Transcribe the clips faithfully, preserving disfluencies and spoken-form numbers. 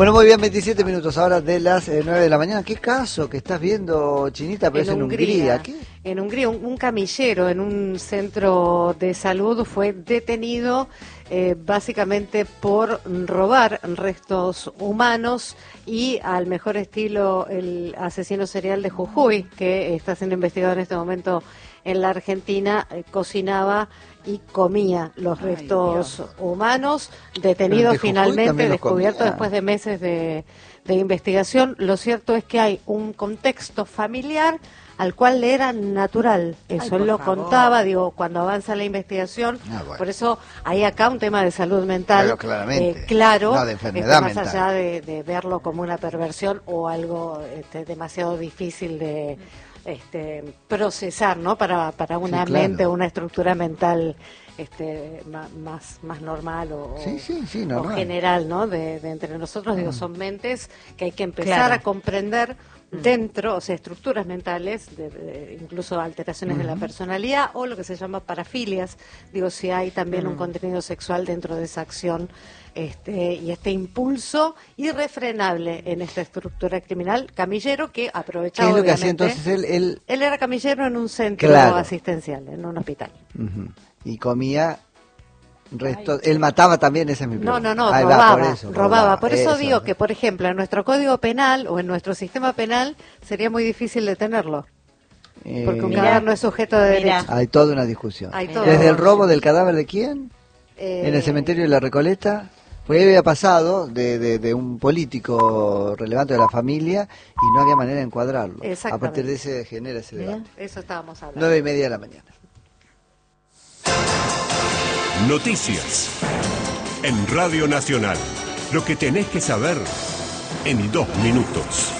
Bueno, muy bien, veintisiete minutos ahora de las eh, nueve de la mañana. ¿Qué caso que estás viendo, Chinita? Pero en es en Hungría. Hungría. ¿Qué? En Hungría, un, un camillero en un centro de salud fue detenido eh, básicamente por robar restos humanos y, al mejor estilo, el asesino serial de Jujuy, que está siendo investigado en este momento en la Argentina, eh, cocinaba y comía los Ay, restos Dios. humanos, detenido de Jujuy finalmente, también los descubierto comía. después de meses de, de investigación. Lo cierto es que hay un contexto familiar al cual le era natural. Eso Ay, él lo por favor. contaba, digo, cuando avanza la investigación. Ah, bueno. Por eso hay acá un tema de salud mental. Claro, claramente. eh, claro, No, de este, enfermedad más mental. allá de, de verlo como una perversión o algo este, demasiado difícil de este, procesar, ¿no? Para, para una Sí, claro. mente, una estructura mental este, ma- más, más normal o, Sí, sí, sí, o normal. general, ¿no? De, de entre nosotros, digo, son mentes que hay que empezar Claro. a comprender dentro, o sea, estructuras mentales, de, de- incluso alteraciones de la personalidad o lo que se llama parafilias, digo, si hay también un contenido sexual dentro de esa acción este, y este impulso irrefrenable en esta estructura criminal, camillero que ¿Qué aprovechaba es lo que hacía obviamente- entonces él? él Él era camillero en un centro Claro. asistencial, en un hospital. Ujú. Y comía restos. Él mataba también, esa es mi No, pregunta. no, no, Ahí va, robaba, por eso, robaba. Por eso, eso. digo que, por ejemplo, en nuestro código penal o en nuestro sistema penal sería muy difícil detenerlo, Eh, porque un Mirá. cadáver no es sujeto de Mirá. derecho. Hay toda una discusión. Hay todo. Desde el robo del cadáver de quién? Eh, En el cementerio de la Recoleta. Porque había pasado de, de, de un político relevante de la familia y no había manera de encuadrarlo. A Exactamente. partir de ese genera ese Mirá. debate. Eso estábamos hablando. Nueve y media de la mañana. Noticias. En Radio Nacional. Lo que tenés que saber en dos minutos.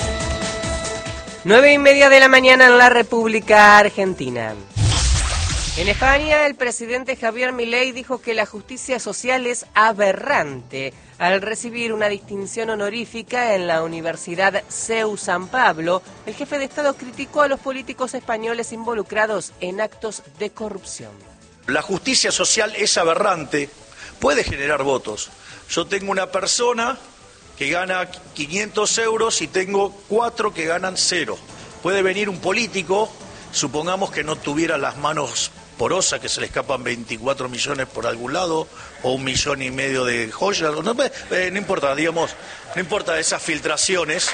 Nueve y media de la mañana en la República Argentina. En España, el presidente Javier Milei dijo que la justicia social es aberrante al recibir una distinción honorífica en la Universidad C E U San Pablo. El jefe de Estado criticó a los políticos españoles involucrados en actos de corrupción. La justicia social es aberrante, puede generar votos. Yo tengo una persona que gana quinientos euros y tengo cuatro que ganan cero. Puede venir un político, supongamos que no tuviera las manos porosas, que se le escapan veinticuatro millones por algún lado, o un millón y medio de joyas, no, eh, no importa, digamos, no importa esas filtraciones.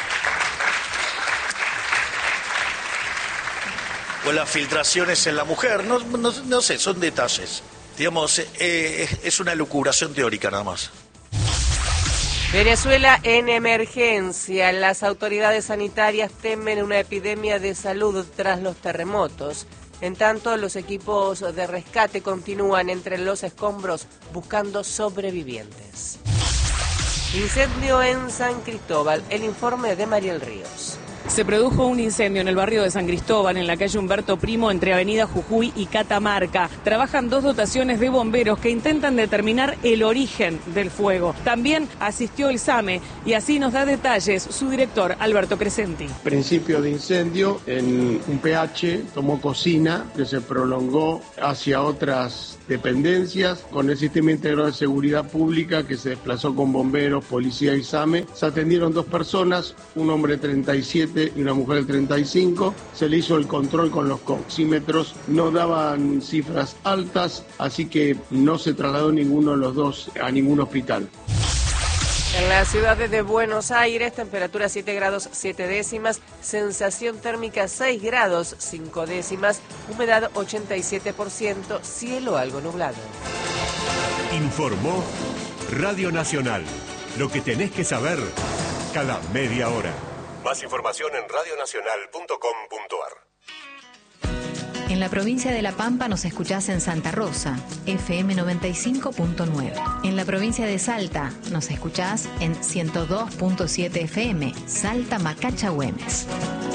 O las filtraciones en la mujer, no, no, no sé, son detalles. Digamos, eh, es, es una elucubración teórica nada más. Venezuela en emergencia. Las autoridades sanitarias temen una epidemia de salud tras los terremotos. En tanto, los equipos de rescate continúan entre los escombros buscando sobrevivientes. Incendio en San Cristóbal. El informe de Mariel Ríos. Se produjo un incendio en el barrio de San Cristóbal, en la calle Humberto Primo, entre Avenida Jujuy y Catamarca. Trabajan dos dotaciones de bomberos que intentan determinar el origen del fuego. También asistió el SAME y así nos da detalles su director, Alberto Crescenti. Principio de incendio en un P H, tomó cocina, que se prolongó hacia otras dependencias, con el Sistema Integrado de Seguridad Pública que se desplazó con bomberos, policía y SAME. Se atendieron dos personas, un hombre de treinta y siete y una mujer de treinta y cinco. Se le hizo el control con los coxímetros, no daban cifras altas, así que no se trasladó ninguno de los dos a ningún hospital. En la ciudad de Buenos Aires, temperatura siete grados siete décimas, sensación térmica seis grados cinco décimas, humedad ochenta y siete por ciento, cielo algo nublado. Informó Radio Nacional. Lo que tenés que saber cada media hora. Más información en radio nacional punto com punto ar. En la provincia de La Pampa nos escuchás en Santa Rosa, F M noventa y cinco punto nueve. En la provincia de Salta nos escuchás en ciento dos punto siete F M, Salta Macacha Güemes.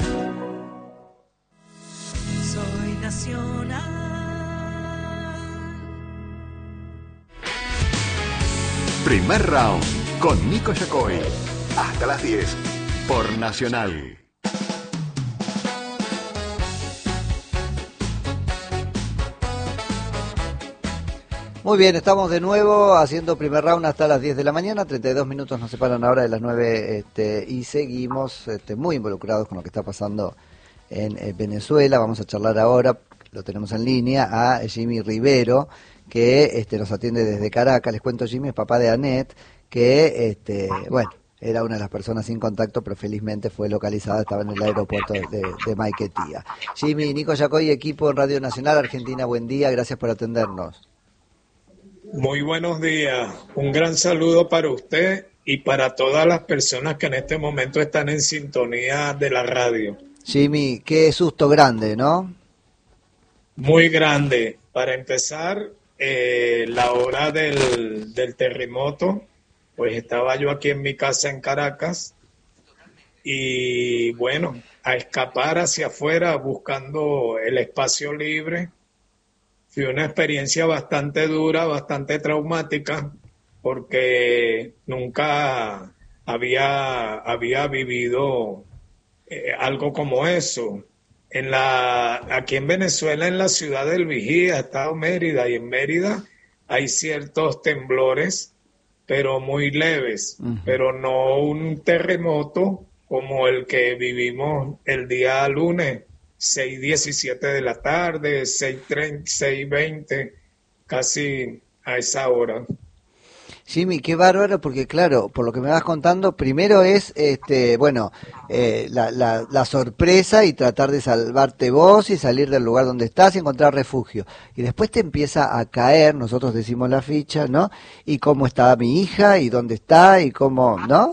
Soy nacional. Primer round con Nico Yacoy. Hasta las diez por Nacional. Muy bien, estamos de nuevo haciendo primer round hasta las diez de la mañana, treinta y dos minutos nos separan ahora de las nueve, este, y seguimos este, muy involucrados con lo que está pasando en eh, Venezuela. Vamos a charlar ahora, lo tenemos en línea, a Jimmy Rivero, que este, nos atiende desde Caracas. Les cuento, Jimmy es papá de Anet, que, este, bueno, era una de las personas sin contacto, pero felizmente fue localizada, estaba en el aeropuerto de, de, de Maiquetía. Jimmy, Nico Yacoy, equipo en Radio Nacional Argentina, buen día, gracias por atendernos. Muy buenos días, un gran saludo para usted y para todas las personas que en este momento están en sintonía de la radio. Jimmy, qué susto grande, ¿no? Muy grande. Para empezar, eh, la hora del, del terremoto, pues estaba yo aquí en mi casa en Caracas y bueno, a escapar hacia afuera buscando el espacio libre. Fue una experiencia bastante dura, bastante traumática, porque nunca había, había vivido eh, algo como eso. En la, aquí en Venezuela, en la ciudad del Vigía, estado Mérida, y en Mérida hay ciertos temblores, pero muy leves, uh-huh. pero no un terremoto como el que vivimos el día lunes. seis diecisiete de la tarde, seis treinta, seis veinte, casi a esa hora. Jimmy, qué bárbaro, porque claro, por lo que me vas contando, primero es, este, bueno, eh, la, la, la sorpresa y tratar de salvarte vos y salir del lugar donde estás y encontrar refugio. Y después te empieza a caer, nosotros decimos la ficha, ¿no? Y cómo está mi hija y dónde está y cómo, ¿no?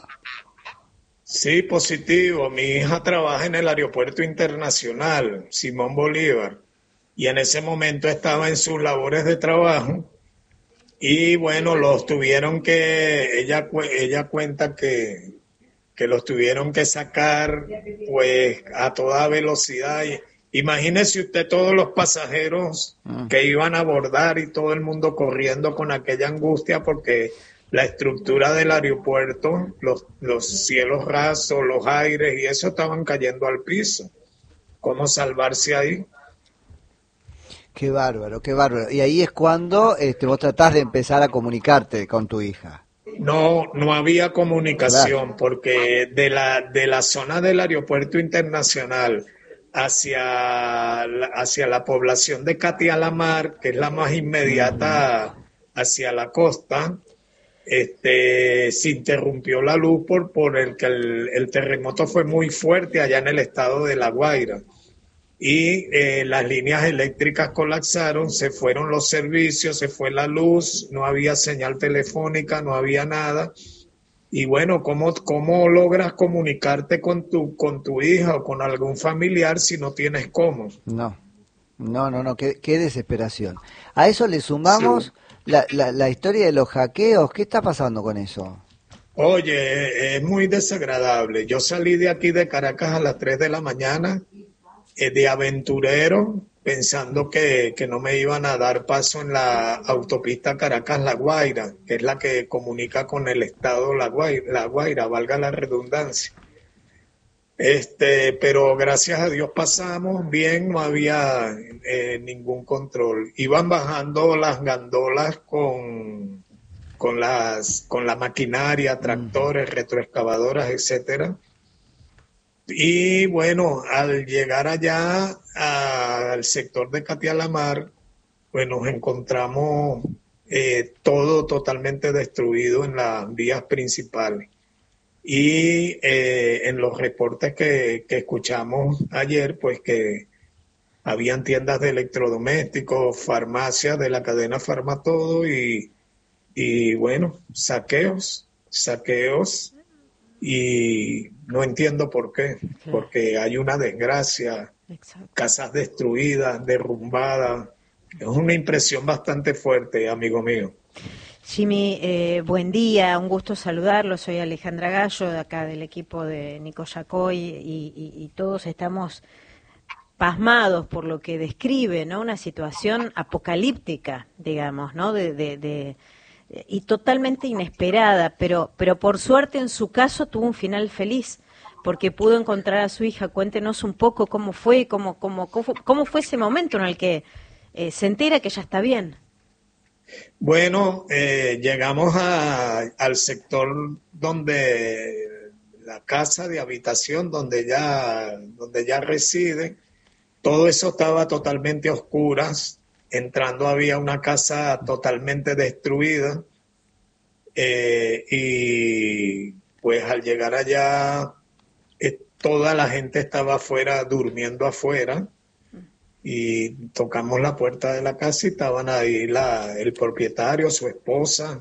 Sí, positivo. Mi hija trabaja en el Aeropuerto Internacional Simón Bolívar y en ese momento estaba en sus labores de trabajo y bueno, los tuvieron que, ella ella cuenta que, que los tuvieron que sacar pues a toda velocidad. Y imagínese usted todos los pasajeros que iban a abordar y todo el mundo corriendo con aquella angustia porque la estructura del aeropuerto, los, los cielos rasos, los aires y eso estaban cayendo al piso. ¿Cómo salvarse ahí? Qué bárbaro, qué bárbaro. Y ahí es cuando este, vos tratás de empezar a comunicarte con tu hija. No, no había comunicación claro. porque de la, de la zona del aeropuerto internacional hacia, hacia la población de Catialamar, que es la más inmediata hacia la costa, Este, se interrumpió la luz por, por el que el, el terremoto fue muy fuerte allá en el estado de La Guaira y eh, las líneas eléctricas colapsaron, se fueron los servicios, se fue la luz, no había señal telefónica, no había nada. Y bueno, ¿cómo, cómo logras comunicarte con tu, con tu hija o con algún familiar si no tienes cómo? No, no, no, no, qué, qué desesperación. A eso le sumamos... Sí. La, la, la historia de los hackeos, ¿qué está pasando con eso? Oye, es muy desagradable. Yo salí de aquí de Caracas a las tres de la mañana eh, de aventurero, pensando que, que no me iban a dar paso en la autopista Caracas-La Guaira, que es la que comunica con el estado La Guaira, La Guaira, valga la redundancia. Este, pero gracias a Dios pasamos bien, no había eh, ningún control. Iban bajando las gandolas con, con las, con la maquinaria, tractores, retroexcavadoras, etcétera. Y bueno, al llegar allá a, al sector de Catialamar, pues nos encontramos eh, todo totalmente destruido en las vías principales. Y eh, en los reportes que, que escuchamos ayer, pues que habían tiendas de electrodomésticos, farmacias de la cadena Farmatodo y, y bueno, saqueos, saqueos y no entiendo por qué, porque hay una desgracia, Exacto. casas destruidas, derrumbadas, es una impresión bastante fuerte, amigo mío. Jimmy, eh, buen día, un gusto saludarlo, soy Alejandra Gallo, de acá del equipo de Nico Yacoy, y, y, y todos estamos pasmados por lo que describe, ¿no? Una situación apocalíptica, digamos, ¿no? De, de, de, y totalmente inesperada, pero, pero por suerte en su caso tuvo un final feliz, porque pudo encontrar a su hija. Cuéntenos un poco cómo fue, cómo, cómo, cómo, cómo fue ese momento en el que eh, se entera que ella está bien. Bueno, eh, llegamos a, al sector donde la casa de habitación donde ya, donde ya reside. Todo eso estaba totalmente a oscuras. Entrando había una casa totalmente destruida. Eh, y pues al llegar allá, eh, toda la gente estaba afuera, durmiendo afuera. Y tocamos la puerta de la casa y estaban ahí la, el propietario, su esposa,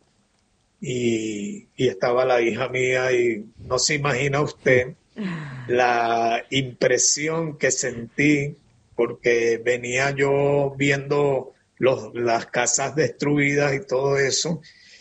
y, y estaba la hija mía, y no se imagina usted la impresión que sentí, porque venía yo viendo los, las casas destruidas y todo eso,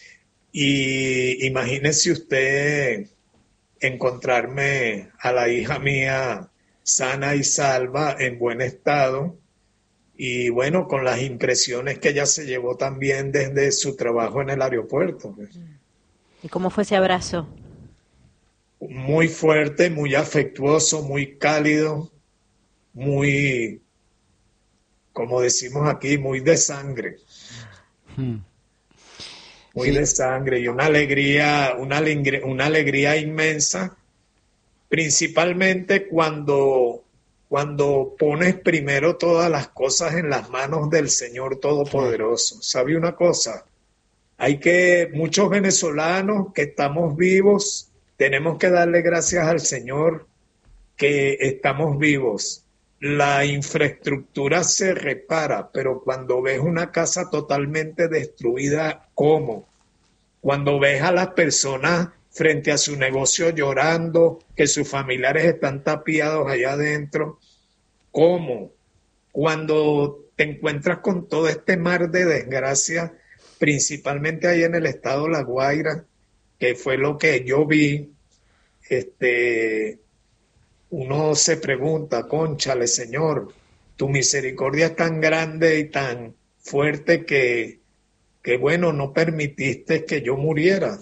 y imagínese usted encontrarme a la hija mía sana y salva, en buen estado, y bueno, con las impresiones que ella se llevó también desde su trabajo en el aeropuerto. ¿Y cómo fue ese abrazo? Muy fuerte, muy afectuoso, muy cálido, muy, como decimos aquí, muy de sangre. Hmm. Muy sí. de sangre y una alegría, una alegría, una alegría inmensa. Principalmente cuando, cuando pones primero todas las cosas en las manos del Señor Todopoderoso. ¿Sabe una cosa? Hay que, muchos venezolanos que estamos vivos, tenemos que darle gracias al Señor que estamos vivos. La infraestructura se repara, pero cuando ves una casa totalmente destruida, ¿cómo? Cuando ves a las personas frente a su negocio llorando, que sus familiares están tapiados allá adentro. ¿Cómo? Cuando te encuentras con todo este mar de desgracia, principalmente ahí en el estado La Guaira, que fue lo que yo vi, este, uno se pregunta, cónchale, Señor, tu misericordia es tan grande y tan fuerte que, que bueno, no permitiste que yo muriera.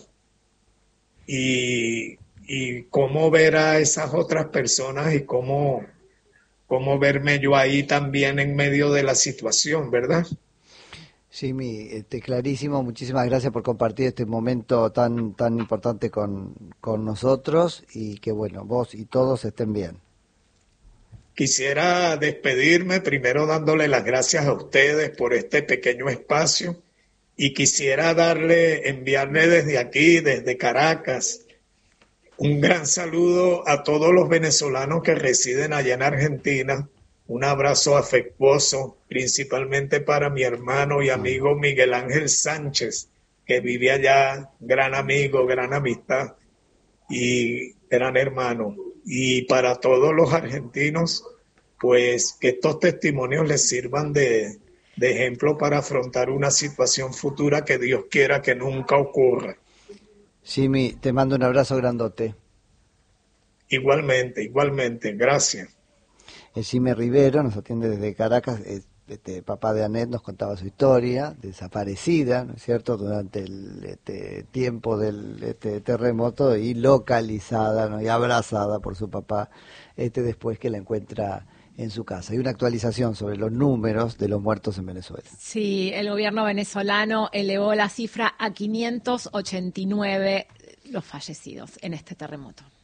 Y, y cómo ver a esas otras personas y cómo, cómo verme yo ahí también en medio de la situación, ¿verdad? Sí, mi, este, clarísimo. Muchísimas gracias por compartir este momento tan tan importante con, con nosotros y que, bueno, vos y todos estén bien. Quisiera despedirme primero dándole las gracias a ustedes por este pequeño espacio. Y quisiera darle, enviarle desde aquí, desde Caracas, un gran saludo a todos los venezolanos que residen allá en Argentina. Un abrazo afectuoso, principalmente para mi hermano y amigo Miguel Ángel Sánchez, que vive allá, gran amigo, gran amistad y gran hermano. Y para todos los argentinos, pues que estos testimonios les sirvan de... de ejemplo para afrontar una situación futura que Dios quiera que nunca ocurra. Simi, te mando un abrazo grandote. Igualmente, igualmente, gracias. El Simi Rivero nos atiende desde Caracas, este, papá de Anet nos contaba su historia, desaparecida, ¿no es cierto?, durante el este, tiempo del este, terremoto y localizada, ¿no?, y abrazada por su papá este, después que la encuentra en su casa. Hay una actualización sobre los números de los muertos en Venezuela. Sí, el gobierno venezolano elevó la cifra a quinientos ochenta y nueve los fallecidos en este terremoto.